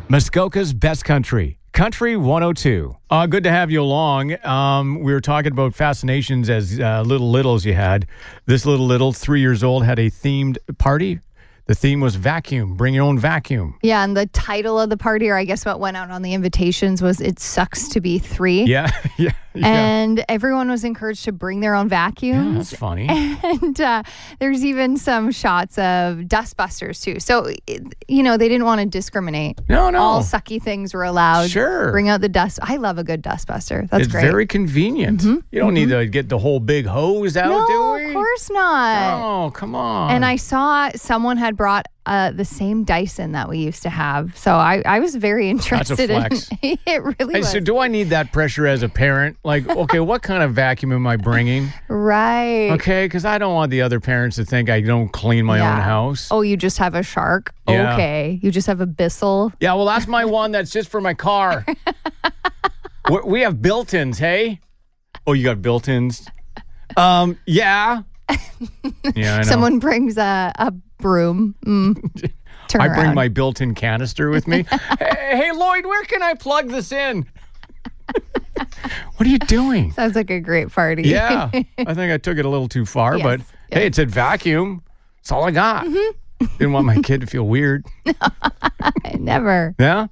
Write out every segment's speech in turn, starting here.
Muskoka's Best Country. Country 102. Good to have you along. We were talking about fascinations as littles you had. This little, 3 years old, had a themed party. The theme was vacuum. Bring your own vacuum. Yeah, and the title of the party, or I guess what went out on the invitations, was It Sucks to Be 3. Yeah. And everyone was encouraged to bring their own vacuums. Yeah, that's funny. And there's even some shots of dustbusters, too. So, they didn't want to discriminate. No. All sucky things were allowed. Sure. Bring out the dust. I love a good dustbuster. That's great. It's very convenient. Mm-hmm. You don't need to get the whole big hose out, do we? No, of course not. Oh, come on. And I saw someone had brought the same Dyson that we used to have. So I was very interested. That's a flex. It really was. So do I need that pressure as a parent? Like, okay, what kind of vacuum am I bringing? Right. Okay, because I don't want the other parents to think I don't clean my own house. Oh, you just have a Shark? Yeah. Okay. You just have a Bissell? Yeah, well, that's my one that's just for my car. We have built-ins, hey? Oh, you got built-ins? Yeah. Yeah, I know. Someone brings a broom. Turn I around. bring my built-in canister with me. Hey, Lloyd, where can I plug this in? What are you doing? Sounds like a great party. Yeah. I think I took it a little too far, but hey, it said vacuum. That's all I got. Mm-hmm. Didn't want my kid to feel weird. Never. Yeah?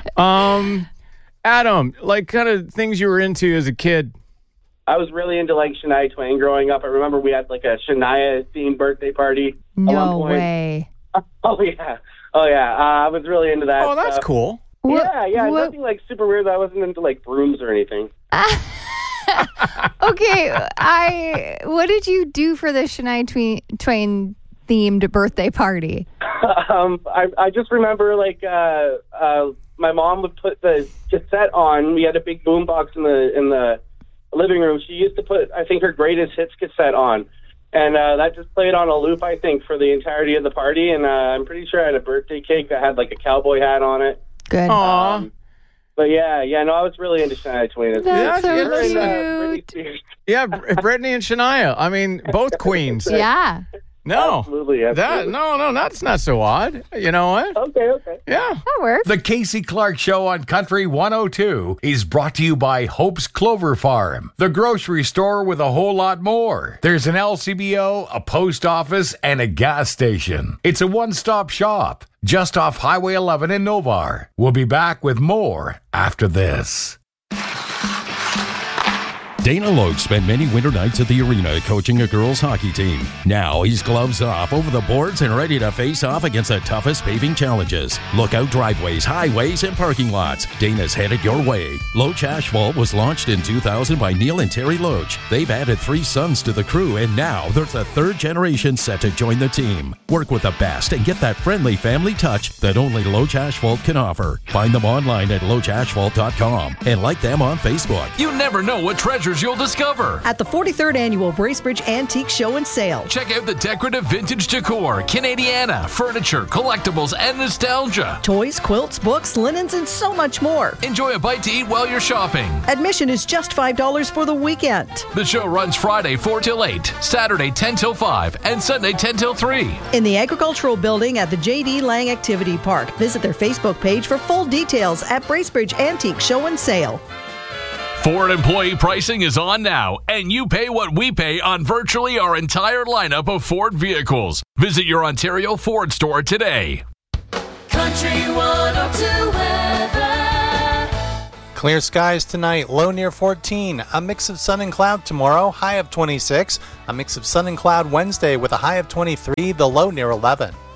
Adam, like kind of things you were into as a kid. I was really into like Shania Twain growing up. I remember we had like a Shania themed birthday party. No way. Oh yeah. I was really into that. Oh, that's cool. Yeah. Nothing like super weird. I wasn't into like brooms or anything. Okay. What did you do for the Shania Twain themed birthday party? I just remember like my mom would put the cassette on. We had a big boombox in the living room. She used to put, I think, her greatest hits cassette on, and that just played on a loop, I think, for the entirety of the party. And I'm pretty sure I had a birthday cake that had like a cowboy hat on it. Good. Aww. But I was really into Shania Twain. That's so cute. Britney Spears. Yeah, Brittany and Shania. I mean, both queens. Yeah. No. Absolutely. No, that's not so odd. You know what? Okay. Yeah. That works. The Casey Clark Show on Country 102 is brought to you by Hope's Clover Farm, the grocery store with a whole lot more. There's an LCBO, a post office, and a gas station. It's a one-stop shop just off Highway 11 in Novar. We'll be back with more after this. Dana Loach spent many winter nights at the arena coaching a girls' hockey team. Now he's gloves off over the boards and ready to face off against the toughest paving challenges. Lookout driveways, highways, and parking lots. Dana's headed your way. Loach Asphalt was launched in 2000 by Neil and Terry Loach. They've added 3 sons to the crew, and now there's a 3rd generation set to join the team. Work with the best and get that friendly family touch that only Loach Asphalt can offer. Find them online at loachasphalt.com and like them on Facebook. You never know what treasures you'll discover at the 43rd Annual Bracebridge Antique Show and Sale. Check out the decorative vintage decor, Canadiana, furniture, collectibles, and nostalgia. Toys, quilts, books, linens, and so much more. Enjoy a bite to eat while you're shopping. Admission is just $5 for the weekend. The show runs Friday 4 till 8, Saturday 10 till 5, and Sunday 10 till 3. In the Agricultural Building at the J.D. Lang Activity Park. Visit their Facebook page for full details at Bracebridge Antique Show and Sale. Ford employee pricing is on now, and you pay what we pay on virtually our entire lineup of Ford vehicles. Visit your Ontario Ford store today. Country 102 weather. Clear skies tonight, low near 14. A mix of sun and cloud tomorrow, high of 26. A mix of sun and cloud Wednesday with a high of 23, the low near 11.